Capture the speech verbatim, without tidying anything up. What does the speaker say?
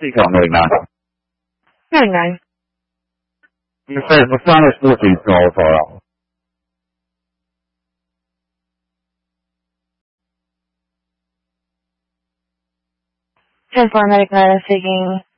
Seagull ninety-nine. ninety-nine. You said Masonic fourteen small far out. ten four, medic nine, speaking.